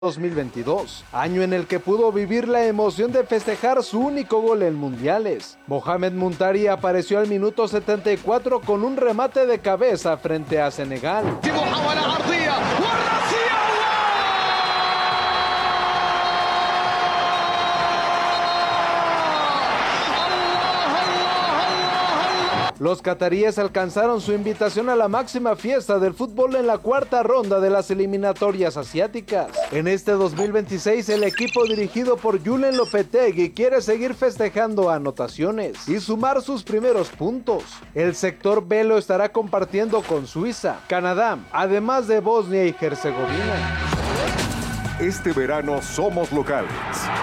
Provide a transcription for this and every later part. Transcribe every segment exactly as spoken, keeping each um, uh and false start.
dos mil veintidós, año en el que pudo vivir la emoción de festejar su único gol en mundiales. Mohamed Muntari apareció al minuto setenta y cuatro con un remate de cabeza frente a Senegal. Los cataríes alcanzaron su invitación a la máxima fiesta del fútbol en la cuarta ronda de las eliminatorias asiáticas. En este dos mil veintiséis, el equipo dirigido por Julen Lopetegui quiere seguir festejando anotaciones y sumar sus primeros puntos. El sector B lo estará compartiendo con Suiza, Canadá, además de Bosnia y Herzegovina. Este verano somos locales.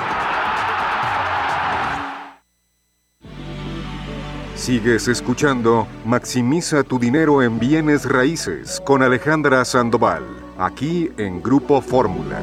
Sigues escuchando Maximiza tu dinero en bienes raíces con Alejandra Sandoval, aquí en Grupo Fórmula.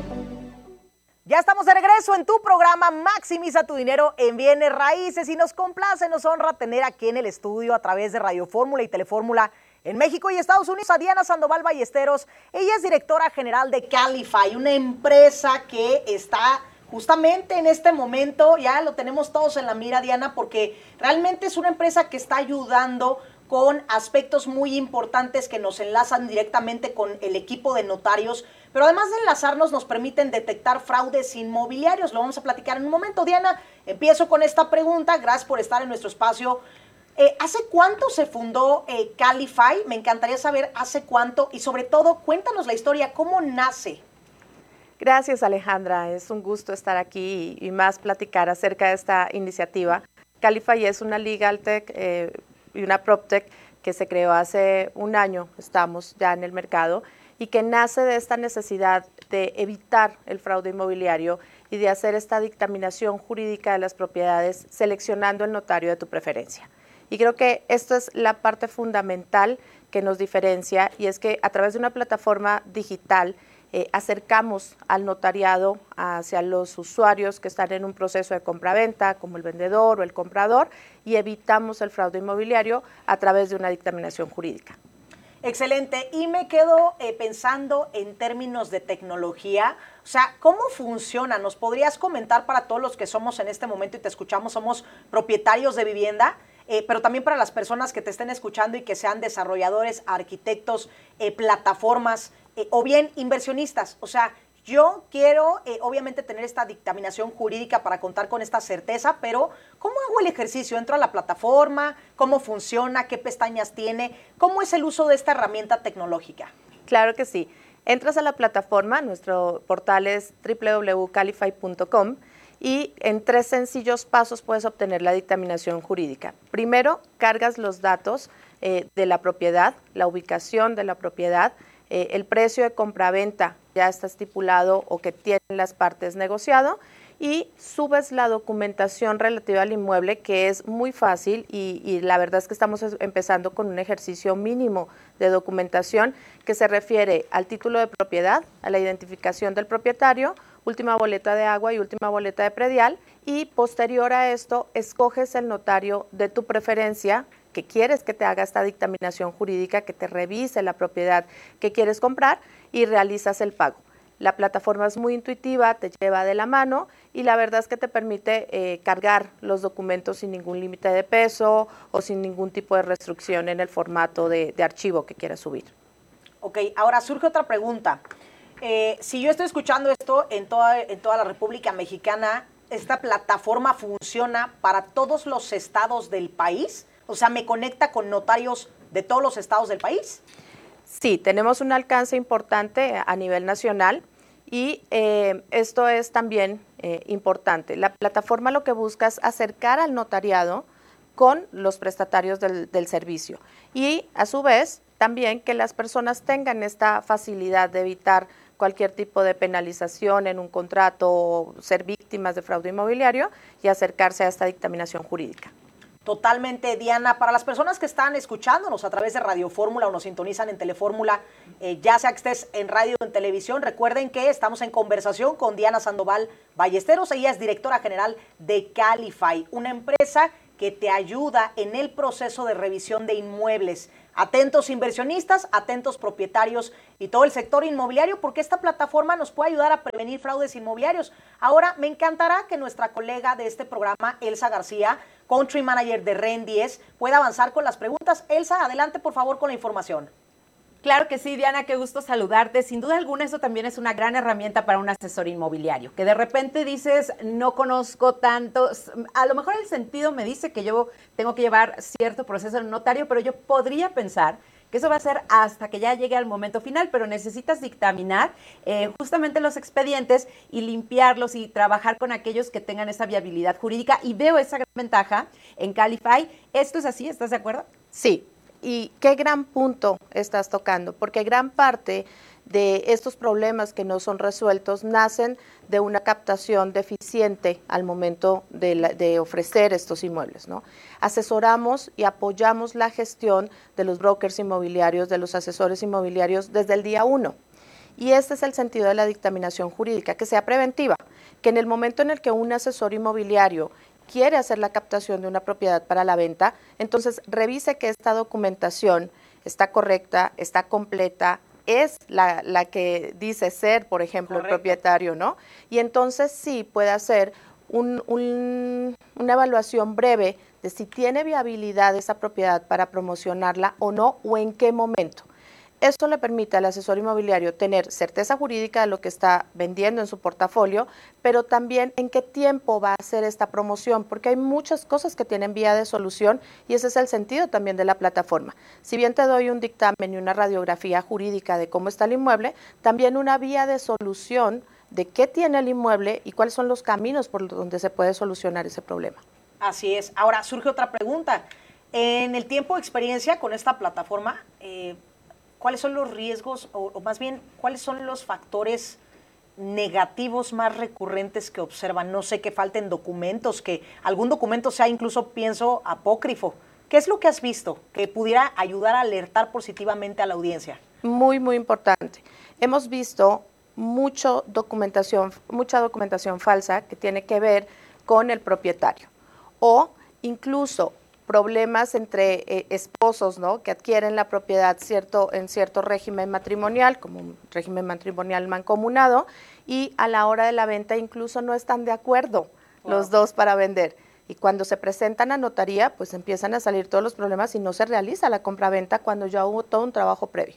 Ya estamos de regreso en tu programa Maximiza tu dinero en bienes raíces y nos complace, nos honra tener aquí en el estudio a través de Radio Fórmula y Telefórmula en México y Estados Unidos a Diana Sandoval Ballesteros. Ella es directora general de Calify, una empresa que está justamente en este momento, ya lo tenemos todos en la mira, Diana, porque realmente es una empresa que está ayudando con aspectos muy importantes que nos enlazan directamente con el equipo de notarios, pero además de enlazarnos nos permiten detectar fraudes inmobiliarios. Lo vamos a platicar en un momento. Diana, empiezo con esta pregunta. Gracias por estar en nuestro espacio. Eh, ¿Hace cuánto se fundó eh, Calify? Me encantaría saber hace cuánto y sobre todo cuéntanos la historia, ¿cómo nace? Gracias, Alejandra. Es un gusto estar aquí y, y más platicar acerca de esta iniciativa. Calify es una legal tech eh, y una proptech que se creó hace un año, estamos ya en el mercado, y que nace de esta necesidad de evitar el fraude inmobiliario y de hacer esta dictaminación jurídica de las propiedades seleccionando el notario de tu preferencia. Y creo que esto es la parte fundamental que nos diferencia, y es que a través de una plataforma digital Eh, acercamos al notariado hacia los usuarios que están en un proceso de compraventa, como el vendedor o el comprador, y evitamos el fraude inmobiliario a través de una dictaminación jurídica. Excelente. Y me quedo eh, pensando en términos de tecnología, o sea, ¿cómo funciona? ¿Nos podrías comentar para todos los que somos en este momento y te escuchamos, somos propietarios de vivienda, eh, pero también para las personas que te estén escuchando y que sean desarrolladores, arquitectos, eh, plataformas, Eh, o bien inversionistas? O sea, yo quiero eh, obviamente tener esta dictaminación jurídica para contar con esta certeza, pero ¿cómo hago el ejercicio? ¿Entro a la plataforma? ¿Cómo funciona? ¿Qué pestañas tiene? ¿Cómo es el uso de esta herramienta tecnológica? Claro que sí. Entras a la plataforma, nuestro portal es doble u doble u doble u punto calify punto com y en tres sencillos pasos puedes obtener la dictaminación jurídica. Primero, cargas los datos eh, de la propiedad, la ubicación de la propiedad, Eh, el precio de compraventa ya está estipulado o que tienen las partes negociado, y subes la documentación relativa al inmueble, que es muy fácil y, y la verdad es que estamos empezando con un ejercicio mínimo de documentación que se refiere al título de propiedad, a la identificación del propietario, última boleta de agua y última boleta de predial, y posterior a esto escoges el notario de tu preferencia que quieres que te haga esta dictaminación jurídica, que te revise la propiedad que quieres comprar y realizas el pago. La plataforma es muy intuitiva, te lleva de la mano y la verdad es que te permite eh, cargar los documentos sin ningún límite de peso o sin ningún tipo de restricción en el formato de, de archivo que quieras subir. Ok, ahora surge otra pregunta. Eh, si yo estoy escuchando esto en toda, en toda la República Mexicana, ¿esta plataforma funciona para todos los estados del país? O sea, ¿me conecta con notarios de todos los estados del país? Sí, tenemos un alcance importante a nivel nacional y eh, esto es también eh, importante. La plataforma lo que busca es acercar al notariado con los prestatarios del, del servicio y a su vez también que las personas tengan esta facilidad de evitar cualquier tipo de penalización en un contrato o ser víctimas de fraude inmobiliario y acercarse a esta dictaminación jurídica. Totalmente, Diana. Para las personas que están escuchándonos a través de Radio Fórmula o nos sintonizan en Telefórmula, eh, ya sea que estés en radio o en televisión, recuerden que estamos en conversación con Diana Sandoval Ballesteros. Ella es directora general de Calify, una empresa que te ayuda en el proceso de revisión de inmuebles. Atentos inversionistas, atentos propietarios y todo el sector inmobiliario, porque esta plataforma nos puede ayudar a prevenir fraudes inmobiliarios. Ahora, me encantará que nuestra colega de este programa, Elsa García, Country Manager de REN diez, pueda avanzar con las preguntas. Elsa, adelante por favor con la información. Claro que sí, Diana, qué gusto saludarte. Sin duda alguna, eso también es una gran herramienta para un asesor inmobiliario, que de repente dices, no conozco tanto, a lo mejor el sentido me dice que yo tengo que llevar cierto proceso en notario, pero yo podría pensar que eso va a ser hasta que ya llegue al momento final, pero necesitas dictaminar eh, justamente los expedientes y limpiarlos y trabajar con aquellos que tengan esa viabilidad jurídica, y veo esa gran ventaja en Calify. ¿Esto es así? ¿Estás de acuerdo? Sí. Y qué gran punto estás tocando, porque gran parte de estos problemas que no son resueltos nacen de una captación deficiente al momento de, la, de ofrecer estos inmuebles, ¿no? Asesoramos y apoyamos la gestión de los brokers inmobiliarios, de los asesores inmobiliarios desde el día uno. Y este es el sentido de la dictaminación jurídica, que sea preventiva, que en el momento en el que un asesor inmobiliario quiere hacer la captación de una propiedad para la venta, entonces revise que esta documentación está correcta, está completa, es la, la que dice ser, por ejemplo, Correcto. El propietario, ¿no? Y entonces sí puede hacer un, un, una evaluación breve de si tiene viabilidad esa propiedad para promocionarla o no, o en qué momento. Esto le permite al asesor inmobiliario tener certeza jurídica de lo que está vendiendo en su portafolio, pero también en qué tiempo va a hacer esta promoción, porque hay muchas cosas que tienen vía de solución y ese es el sentido también de la plataforma. Si bien te doy un dictamen y una radiografía jurídica de cómo está el inmueble, también una vía de solución de qué tiene el inmueble y cuáles son los caminos por donde se puede solucionar ese problema. Así es. Ahora surge otra pregunta. En el tiempo de experiencia con esta plataforma, eh, ¿cuáles son los riesgos o, o más bien cuáles son los factores negativos más recurrentes que observan? No sé, que falten documentos, que algún documento sea incluso, pienso, apócrifo. ¿Qué es lo que has visto que pudiera ayudar a alertar positivamente a la audiencia? Muy, muy importante. Hemos visto mucho documentación, mucha documentación falsa que tiene que ver con el propietario o incluso problemas entre eh, esposos, ¿no?, que adquieren la propiedad cierto, en cierto régimen matrimonial, como un régimen matrimonial mancomunado, y a la hora de la venta incluso no están de acuerdo wow. los dos para vender. Y cuando se presentan a notaría, pues empiezan a salir todos los problemas y no se realiza la compra-venta cuando ya hubo todo un trabajo previo.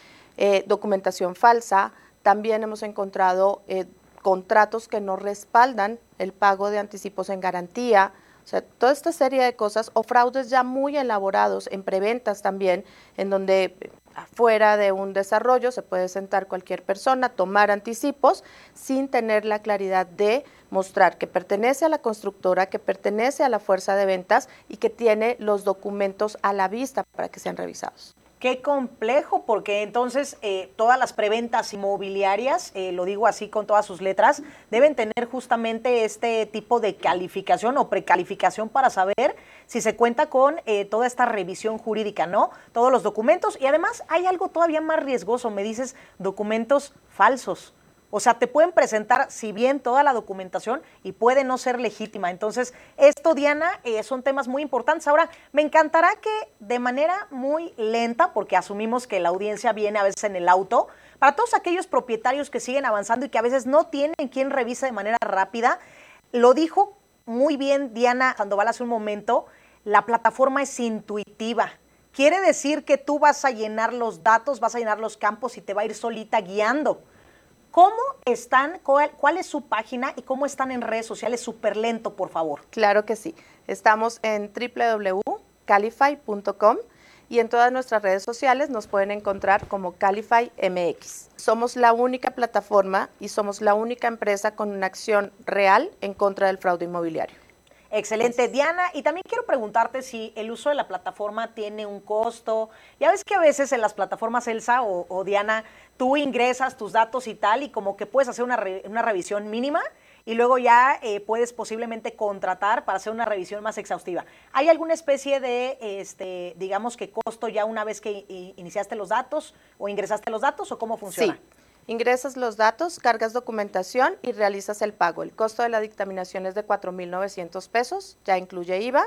Eh, documentación falsa, también hemos encontrado eh, contratos que no respaldan el pago de anticipos en garantía. O sea, toda esta serie de cosas o fraudes ya muy elaborados en preventas también, en donde afuera de un desarrollo se puede sentar cualquier persona, tomar anticipos sin tener la claridad de mostrar que pertenece a la constructora, que pertenece a la fuerza de ventas y que tiene los documentos a la vista para que sean revisados. Qué complejo, porque entonces eh, todas las preventas inmobiliarias, eh, lo digo así con todas sus letras, deben tener justamente este tipo de calificación o precalificación para saber si se cuenta con eh, toda esta revisión jurídica, ¿no? Todos los documentos, y además hay algo todavía más riesgoso, me dices, documentos falsos. O sea, te pueden presentar, si bien toda la documentación, y puede no ser legítima. Entonces, esto, Diana, eh, son temas muy importantes. Ahora, me encantará que de manera muy lenta, porque asumimos que la audiencia viene a veces en el auto, para todos aquellos propietarios que siguen avanzando y que a veces no tienen quien revise de manera rápida, lo dijo muy bien Diana Sandoval hace un momento, la plataforma es intuitiva. Quiere decir que tú vas a llenar los datos, vas a llenar los campos y te va a ir solita guiando. ¿Cómo están? Cuál, ¿Cuál es su página y cómo están en redes sociales? Súper lento, por favor. Claro que sí. Estamos en doble u doble u doble u punto calify punto com y en todas nuestras redes sociales nos pueden encontrar como Calify M X. Somos la única plataforma y somos la única empresa con una acción real en contra del fraude inmobiliario. Excelente, Diana. Y también quiero preguntarte si el uso de la plataforma tiene un costo. Ya ves que a veces en las plataformas, Elsa o, o Diana, tú ingresas tus datos y tal, y como que puedes hacer una, re, una revisión mínima y luego ya eh, puedes posiblemente contratar para hacer una revisión más exhaustiva. ¿Hay alguna especie de, este, digamos que costo ya una vez que iniciaste los datos o ingresaste los datos, o cómo funciona? Sí. Ingresas los datos, cargas documentación y realizas el pago. El costo de la dictaminación es de cuatro mil novecientos pesos, ya incluye I V A,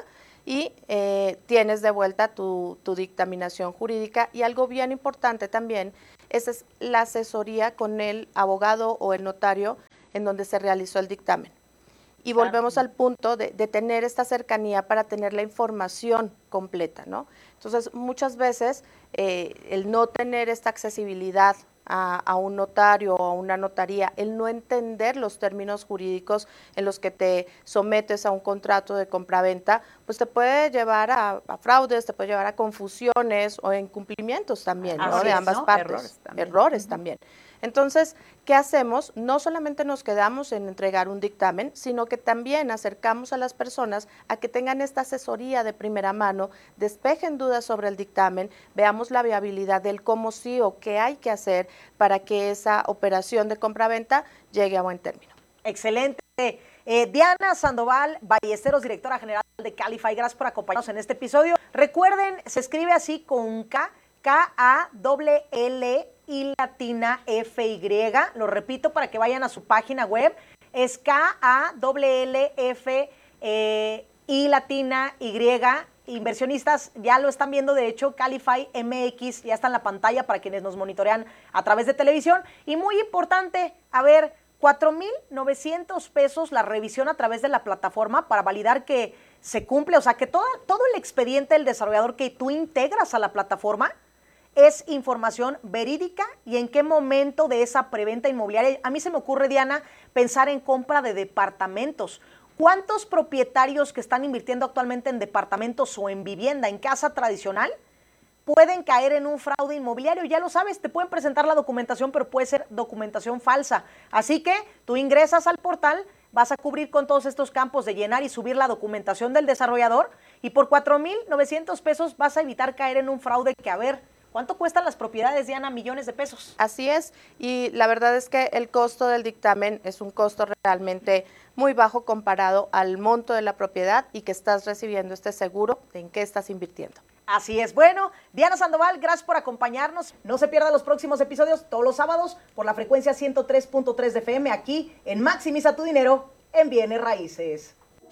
y eh, tienes de vuelta tu, tu dictaminación jurídica. Y algo bien importante también, esa es la asesoría con el abogado o el notario en donde se realizó el dictamen. Y volvemos al punto de, de tener esta cercanía para tener la información completa, ¿no? Entonces, muchas veces eh, el no tener esta accesibilidad a, a un notario o a una notaría, el no entender los términos jurídicos en los que te sometes a un contrato de compraventa, pues te puede llevar a, a fraudes, te puede llevar a confusiones o incumplimientos también, ¿no? De ambas partes. Errores también. Errores uh-huh. también. Entonces, ¿qué hacemos? No solamente nos quedamos en entregar un dictamen, sino que también acercamos a las personas a que tengan esta asesoría de primera mano, despejen dudas sobre el dictamen, veamos la viabilidad del cómo sí o qué hay que hacer para que esa operación de compraventa llegue a buen término. Excelente. Eh, Diana Sandoval Ballesteros, directora general de Calify, gracias por acompañarnos en este episodio. Recuerden, se escribe así con K, K A L L y latina F Y, lo repito para que vayan a su página web, es K A L L F eh, y latina Y, inversionistas ya lo están viendo, de hecho, Calify M X ya está en la pantalla para quienes nos monitorean a través de televisión, y muy importante, a ver, cuatro mil novecientos pesos la revisión a través de la plataforma para validar que se cumple, o sea, que todo, todo el expediente del desarrollador que tú integras a la plataforma es información verídica y en qué momento de esa preventa inmobiliaria. A mí se me ocurre, Diana, pensar en compra de departamentos. ¿Cuántos propietarios que están invirtiendo actualmente en departamentos o en vivienda, en casa tradicional, pueden caer en un fraude inmobiliario? Ya lo sabes, te pueden presentar la documentación, pero puede ser documentación falsa. Así que tú ingresas al portal, vas a cubrir con todos estos campos de llenar y subir la documentación del desarrollador, y por cuatro mil novecientos pesos vas a evitar caer en un fraude que, a ver, ¿cuánto cuestan las propiedades, Diana? Millones de pesos. Así es, y la verdad es que el costo del dictamen es un costo realmente muy bajo comparado al monto de la propiedad y que estás recibiendo este seguro de en qué estás invirtiendo. Así es. Bueno, Diana Sandoval, gracias por acompañarnos. No se pierdan los próximos episodios todos los sábados por la frecuencia ciento tres punto tres de F M aquí en Maximiza tu Dinero en Bienes Raíces.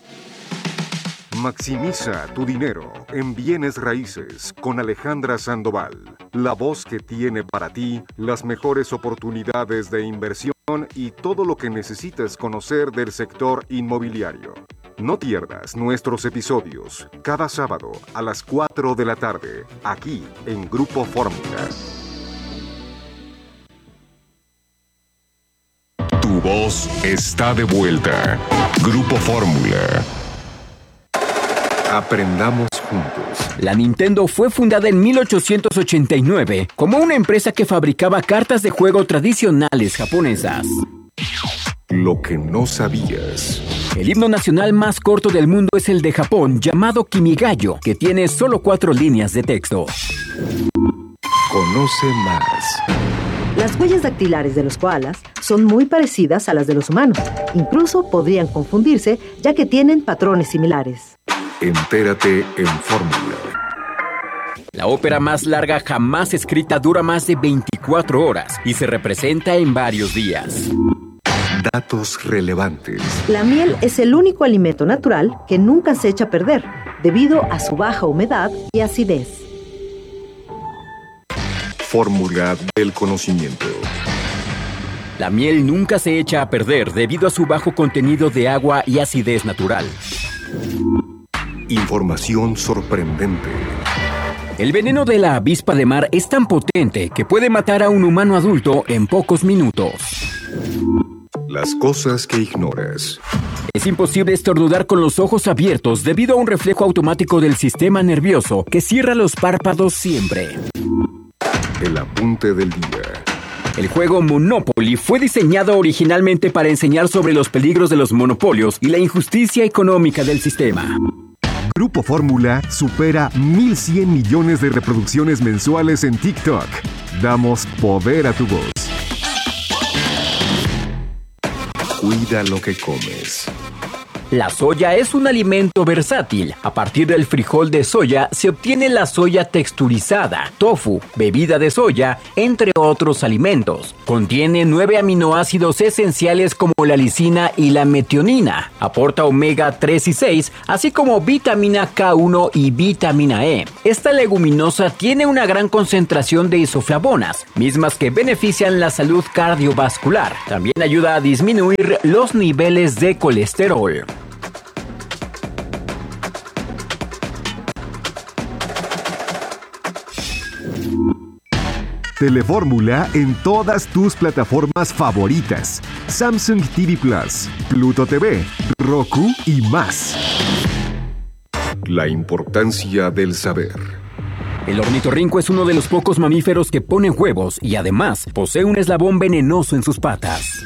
Maximiza tu dinero en Bienes Raíces con Alejandra Sandoval, la voz que tiene para ti las mejores oportunidades de inversión y todo lo que necesitas conocer del sector inmobiliario. No pierdas nuestros episodios cada sábado a las cuatro de la tarde, aquí en Grupo Fórmula. Tu voz está de vuelta. Grupo Fórmula. Aprendamos juntos. La Nintendo fue fundada en mil ochocientos ochenta y nueve como una empresa que fabricaba cartas de juego tradicionales japonesas. Lo que no sabías. El himno nacional más corto del mundo es el de Japón, llamado Kimigayo, que tiene solo cuatro líneas de texto. Conoce más. Las huellas dactilares de los koalas son muy parecidas a las de los humanos. Incluso podrían confundirse, ya que tienen patrones similares. Entérate en Fórmula. La ópera más larga jamás escrita dura más de veinticuatro horas y se representa en varios días. Datos relevantes. La miel es el único alimento natural que nunca se echa a perder, debido a su baja humedad y acidez. Fórmula del conocimiento. La miel nunca se echa a perder debido a su bajo contenido de agua y acidez natural. Información sorprendente. El veneno de la avispa de mar es tan potente que puede matar a un humano adulto en pocos minutos. Las cosas que ignoras. Es imposible estornudar con los ojos abiertos debido a un reflejo automático del sistema nervioso que cierra los párpados siempre. El apunte del día. El juego Monopoly fue diseñado originalmente para enseñar sobre los peligros de los monopolios y la injusticia económica del sistema. Grupo Fórmula supera mil cien millones de reproducciones mensuales en TikTok. Damos poder a tu voz. Cuida lo que comes. La soya es un alimento versátil. A partir del frijol de soya se obtiene la soya texturizada, tofu, bebida de soya, entre otros alimentos. Contiene nueve aminoácidos esenciales como la lisina y la metionina. Aporta omega tres y seis, así como vitamina K uno y vitamina E. Esta leguminosa tiene una gran concentración de isoflavonas, mismas que benefician la salud cardiovascular. También ayuda a disminuir los niveles de colesterol. Telefórmula en todas tus plataformas favoritas: Samsung T V Plus, Pluto T V, Roku y más. La importancia del saber. El ornitorrinco es uno de los pocos mamíferos que ponen huevos y además posee un eslabón venenoso en sus patas.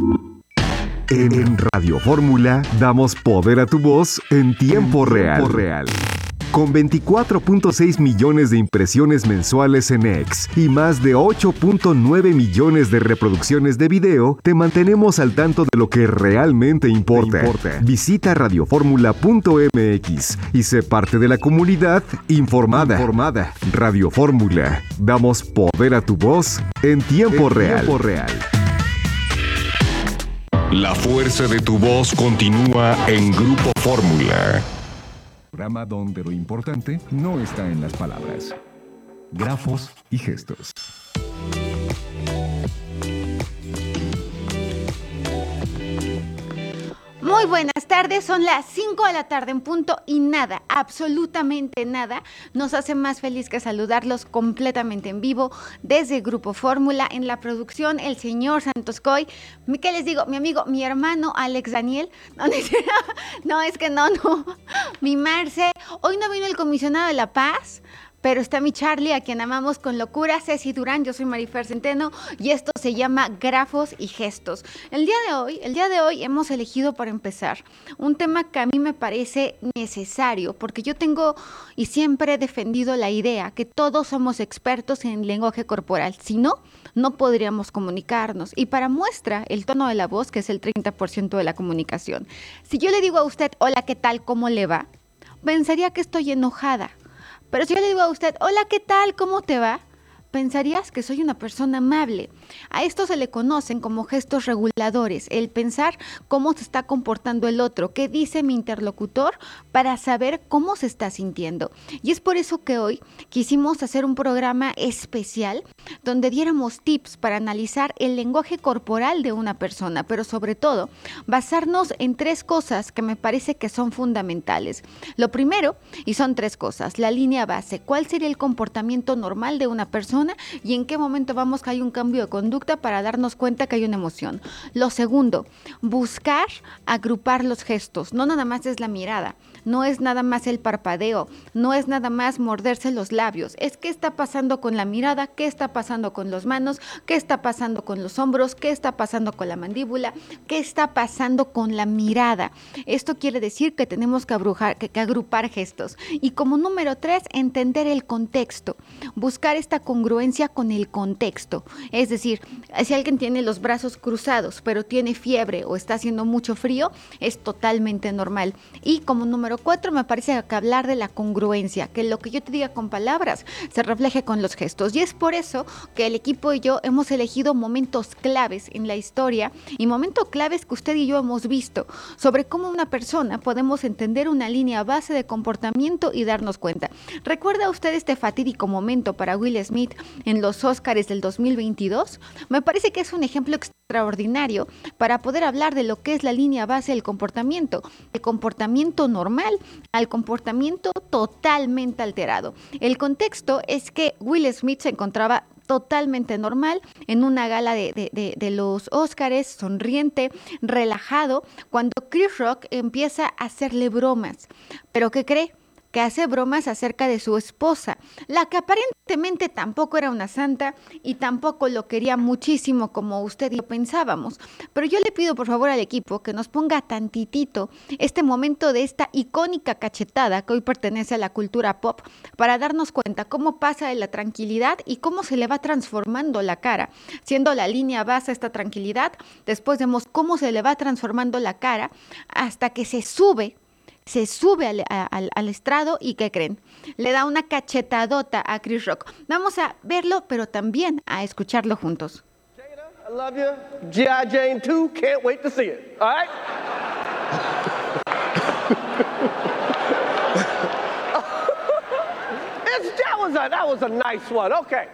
En Radio Fórmula damos poder a tu voz en tiempo real. real. Con veinticuatro punto seis millones de impresiones mensuales en X y más de ocho punto nueve millones de reproducciones de video, te mantenemos al tanto de lo que realmente importa. importa. Visita radioformula punto m x y sé parte de la comunidad informada. informada. Radio Fórmula. Damos poder a tu voz en tiempo en real. Tiempo real. La fuerza de tu voz continúa en Grupo Fórmula. Programa donde lo importante no está en las palabras, grafos y gestos. Muy buenas tardes, son las cinco de la tarde en punto y nada, absolutamente nada, nos hace más feliz que saludarlos completamente en vivo desde Grupo Fórmula. En la producción, el señor Santos Coy, ¿qué les digo? Mi amigo, mi hermano Alex Daniel, no, no es que no, no, mi Marce, hoy no vino el comisionado de La Paz, pero está mi Charlie, a quien amamos con locura, Ceci Durán, yo soy Marifer Centeno, y esto se llama Grafos y Gestos. El día de hoy, el día de hoy hemos elegido para empezar un tema que a mí me parece necesario, porque yo tengo y siempre he defendido la idea que todos somos expertos en lenguaje corporal, si no, no podríamos comunicarnos. Y para muestra, el tono de la voz, que es el treinta por ciento de la comunicación. Si yo le digo a usted, hola, ¿qué tal? ¿Cómo le va? Pensaría que estoy enojada. Pero si yo le digo a usted, hola, ¿qué tal? ¿Cómo te va? Pensarías que soy una persona amable. A esto se le conocen como gestos reguladores, el pensar cómo se está comportando el otro, qué dice mi interlocutor para saber cómo se está sintiendo. Y es por eso que hoy quisimos hacer un programa especial donde diéramos tips para analizar el lenguaje corporal de una persona, pero sobre todo basarnos en tres cosas que me parece que son fundamentales. Lo primero, y son tres cosas, la línea base, ¿cuál sería el comportamiento normal de una persona? Y en qué momento vamos que hay un cambio de conducta para darnos cuenta que hay una emoción. Lo segundo, buscar agrupar los gestos. No nada más es la mirada, no es nada más el parpadeo, no es nada más morderse los labios. Es qué está pasando con la mirada, qué está pasando con las manos, qué está pasando con los hombros, qué está pasando con la mandíbula, qué está pasando con la mirada. Esto quiere decir que tenemos que, abrujar, que, que agrupar gestos. Y como número tres, entender el contexto. Buscar esta congruencia con el contexto, es decir, si alguien tiene los brazos cruzados pero tiene fiebre o está haciendo mucho frío, es totalmente normal. Y como número cuatro, me parece que hablar de la congruencia, que lo que yo te diga con palabras se refleje con los gestos, y es por eso que el equipo y yo hemos elegido momentos claves en la historia y momentos claves que usted y yo hemos visto sobre cómo una persona podemos entender una línea base de comportamiento y darnos cuenta. ¿Recuerda usted este fatídico momento para Will Smith en los Óscares del dos mil veintidós? Me parece que es un ejemplo extraordinario para poder hablar de lo que es la línea base del comportamiento, el comportamiento normal al comportamiento totalmente alterado. El contexto es que Will Smith se encontraba totalmente normal en una gala de, de, de, de los Óscares, sonriente, relajado, cuando Chris Rock empieza a hacerle bromas. ¿Pero qué cree? que hace bromas acerca de su esposa, la que aparentemente tampoco era una santa y tampoco lo quería muchísimo como usted y yo pensábamos. Pero yo le pido por favor al equipo que nos ponga tantitito este momento de esta icónica cachetada que hoy pertenece a la cultura pop para darnos cuenta cómo pasa de la tranquilidad y cómo se le va transformando la cara, siendo la línea base esta tranquilidad. Después vemos cómo se le va transformando la cara hasta que se sube, se sube al, al, al estrado y ¿qué creen? Le da una cachetadota a Chris Rock. Vamos a verlo, pero también a escucharlo juntos. Jada, I love you. G I. Jane two, can't wait to see it. All right? that, was a, that was a nice one. Okay.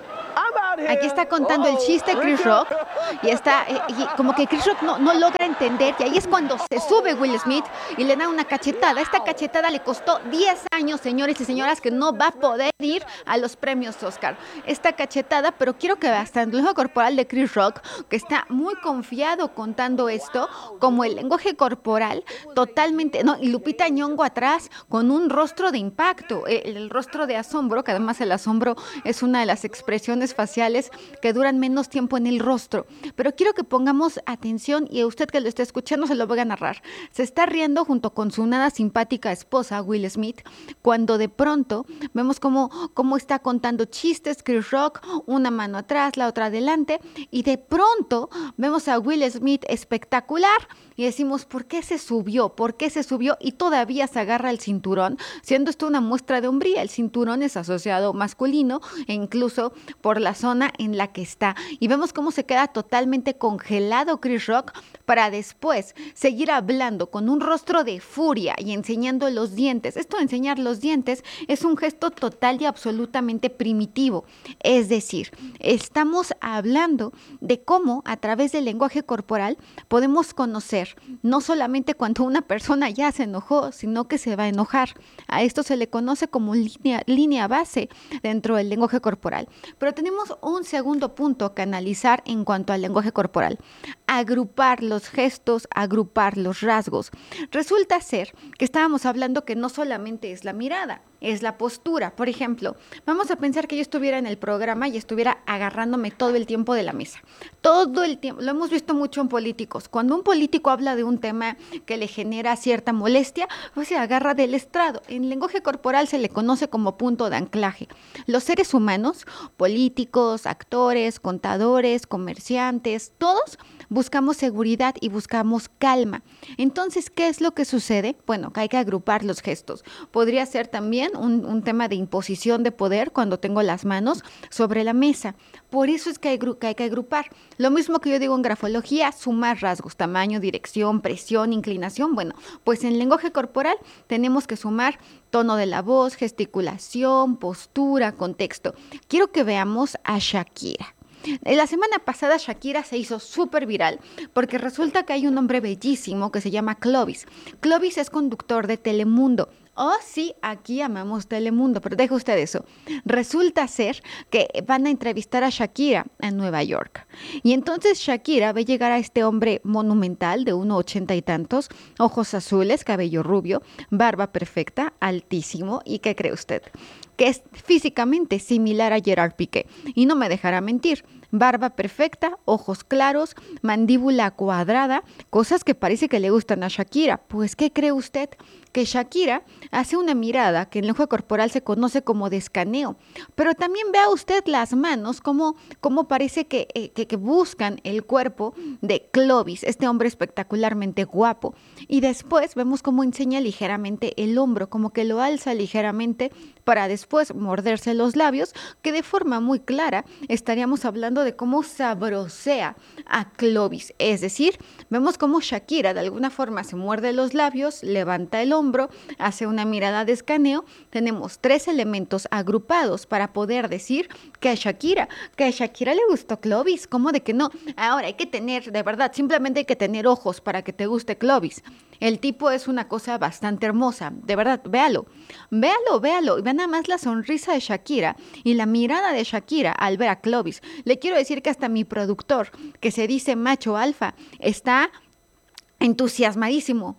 Aquí está contando el chiste Chris Rock y está eh, y como que Chris Rock no, no logra entender, y ahí es cuando se sube Will Smith y le da una cachetada. Esta cachetada le costó diez años, señores y señoras, que no va a poder ir a los premios Oscar. Esta cachetada, pero quiero que veas tanto el lenguaje corporal de Chris Rock, que está muy confiado contando esto, como el lenguaje corporal totalmente, no, y Lupita Nyong'o atrás con un rostro de impacto, el, el rostro de asombro, que además el asombro es una de las expresiones faciales que duran menos tiempo en el rostro. Pero quiero que pongamos atención, y a usted que lo está escuchando se lo voy a narrar. Se está riendo junto con su nada simpática esposa, Will Smith, cuando de pronto vemos cómo, cómo está contando chistes Chris Rock, una mano atrás, la otra adelante, y de pronto vemos a Will Smith espectacular y decimos, ¿por qué se subió? ¿Por qué se subió? Y todavía se agarra el cinturón, siendo esto una muestra de hombría. El cinturón es asociado masculino e incluso por la zona en la que está. Y vemos cómo se queda totalmente congelado Chris Rock para después seguir hablando con un rostro de furia y enseñando los dientes. Esto de enseñar los dientes es un gesto total y absolutamente primitivo. Es decir, estamos hablando de cómo a través del lenguaje corporal podemos conocer no solamente cuando una persona ya se enojó, sino que se va a enojar. A esto se le conoce como línea, línea base dentro del lenguaje corporal. Pero tenemos un segundo punto que analizar en cuanto al lenguaje corporal. Agrupar los gestos, agrupar los rasgos. Resulta ser que estábamos hablando que no solamente es la mirada, es la postura. Por ejemplo, vamos a pensar que yo estuviera en el programa y estuviera agarrándome todo el tiempo de la mesa. Todo el tiempo. Lo hemos visto mucho en políticos. Cuando un político habla de un tema que le genera cierta molestia, pues se agarra del estrado. En lenguaje corporal se le conoce como punto de anclaje. Los seres humanos, políticos, actores, contadores, comerciantes, todos buscamos seguridad y buscamos calma. Entonces, ¿qué es lo que sucede? Bueno, que hay que agrupar los gestos. Podría ser también Un, un tema de imposición de poder cuando tengo las manos sobre la mesa. Por eso es que hay, que hay que agrupar. Lo mismo que yo digo en grafología, sumar rasgos, tamaño, dirección, presión, inclinación. Bueno, pues en lenguaje corporal tenemos que sumar tono de la voz, gesticulación, postura, contexto. Quiero que veamos a Shakira. La semana pasada Shakira se hizo súper viral porque resulta que hay un hombre bellísimo que se llama Clovis. Clovis es conductor de Telemundo. Oh, sí, aquí amamos Telemundo, pero deja usted eso. Resulta ser que van a entrevistar a Shakira en Nueva York. Y entonces Shakira ve llegar a este hombre monumental de uno ochenta y tantos, ojos azules, cabello rubio, barba perfecta, altísimo. ¿Y qué cree usted? Que es físicamente similar a Gerard Piqué. Y no me dejará mentir. Barba perfecta, ojos claros, mandíbula cuadrada, cosas que parece que le gustan a Shakira. Pues, ¿qué cree usted? Que Shakira hace una mirada que en lenguaje corporal se conoce como de escaneo. Pero también vea usted las manos, como, como parece que, eh, que, que buscan el cuerpo de Clovis, este hombre espectacularmente guapo. Y después vemos cómo enseña ligeramente el hombro, como que lo alza ligeramente para después morderse los labios, que de forma muy clara estaríamos hablando de cómo sabrosea a Clovis. Es decir, vemos cómo Shakira de alguna forma se muerde los labios, levanta el hombro, hace una mirada de escaneo. Tenemos tres elementos agrupados para poder decir que a Shakira, que a Shakira le gustó Clovis. ¿Cómo de que no? Ahora hay que tener, de verdad, simplemente hay que tener ojos para que te guste Clovis. El tipo es una cosa bastante hermosa, de verdad, véalo, véalo, véalo, y ve nada más la sonrisa de Shakira y la mirada de Shakira al ver a Clovis. Le quiero decir que hasta mi productor, que se dice macho alfa, está entusiasmadísimo.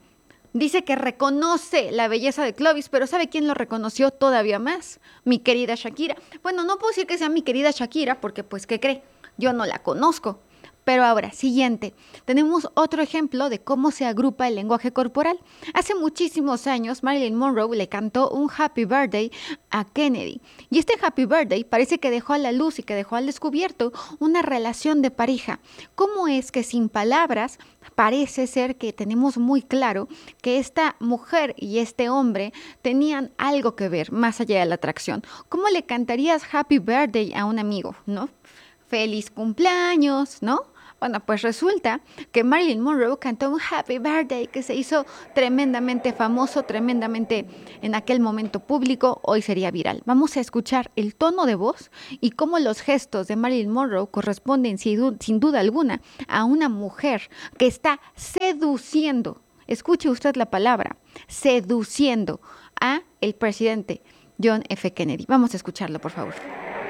Dice que reconoce la belleza de Clovis, pero ¿sabe quién lo reconoció todavía más? Mi querida Shakira. Bueno, no puedo decir que sea mi querida Shakira, porque pues, ¿qué cree? Yo no la conozco. Pero ahora, siguiente, tenemos otro ejemplo de cómo se agrupa el lenguaje corporal. Hace muchísimos años, Marilyn Monroe le cantó un Happy Birthday a Kennedy. Y este Happy Birthday parece que dejó a la luz y que dejó al descubierto una relación de pareja. ¿Cómo es que sin palabras parece ser que tenemos muy claro que esta mujer y este hombre tenían algo que ver más allá de la atracción? ¿Cómo le cantarías Happy Birthday a un amigo, no? Feliz cumpleaños, ¿no? Bueno, pues resulta que Marilyn Monroe cantó un Happy Birthday que se hizo tremendamente famoso, tremendamente en aquel momento público, hoy sería viral. Vamos a escuchar el tono de voz y cómo los gestos de Marilyn Monroe corresponden sin, sin duda alguna a una mujer que está seduciendo, escuche usted la palabra, seduciendo a el presidente John F. Kennedy. Vamos a escucharlo, por favor.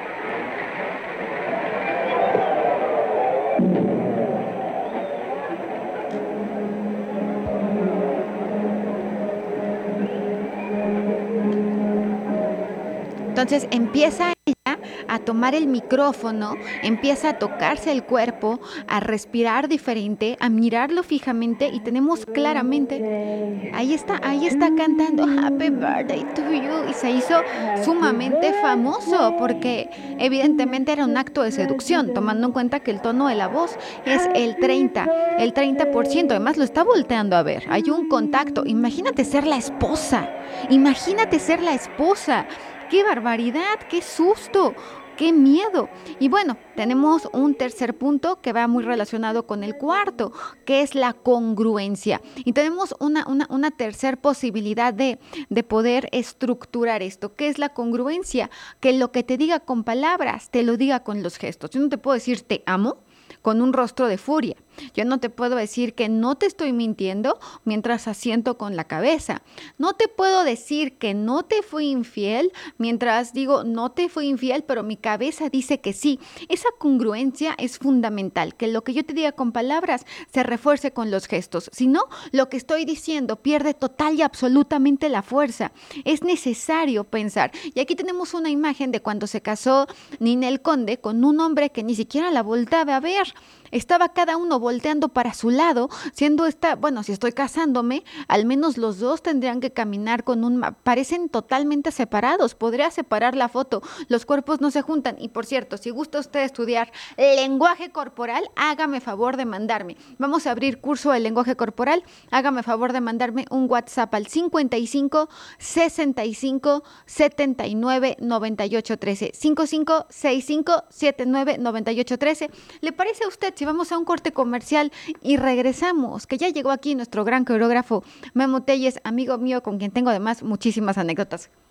Entonces empieza ella a tomar el micrófono, empieza a tocarse el cuerpo, a respirar diferente, a mirarlo fijamente y tenemos claramente, ahí está, ahí está cantando Happy Birthday to you y se hizo sumamente famoso porque evidentemente era un acto de seducción, tomando en cuenta que el tono de la voz es el treinta, el treinta por ciento, además lo está volteando a ver, hay un contacto, imagínate ser la esposa, imagínate ser la esposa. ¡Qué barbaridad! ¡Qué susto! ¡Qué miedo! Y bueno, tenemos un tercer punto que va muy relacionado con el cuarto, que es la congruencia. Y tenemos una, una, una tercera posibilidad de, de poder estructurar esto. ¿Qué es la congruencia? Que lo que te diga con palabras, te lo diga con los gestos. Yo no te puedo decir te amo con un rostro de furia. Yo no te puedo decir que no te estoy mintiendo mientras asiento con la cabeza. No te puedo decir que no te fui infiel mientras digo no te fui infiel, pero mi cabeza dice que sí. Esa congruencia es fundamental, que lo que yo te diga con palabras se refuerce con los gestos. Si no, lo que estoy diciendo pierde total y absolutamente la fuerza. Es necesario pensar. Y aquí tenemos una imagen de cuando se casó Ninel Conde con un hombre que ni siquiera la volteaba a ver. Estaba cada uno volteando para su lado, siendo esta, bueno, si estoy casándome, al menos los dos tendrían que caminar con un, parecen totalmente separados, podría separar la foto, los cuerpos no se juntan. Y por cierto, si gusta usted estudiar lenguaje corporal, hágame favor de mandarme, vamos a abrir curso de lenguaje corporal, hágame favor de mandarme un WhatsApp al cincuenta y cinco, sesenta y cinco, setenta y nueve, noventa y ocho, trece, cincuenta y cinco, sesenta y cinco, setenta y nueve, noventa y ocho, trece. ¿Le parece a usted si vamos a un corte comercial y regresamos? Que ya llegó aquí nuestro gran coreógrafo Memo Telles, amigo mío con quien tengo además muchísimas anécdotas.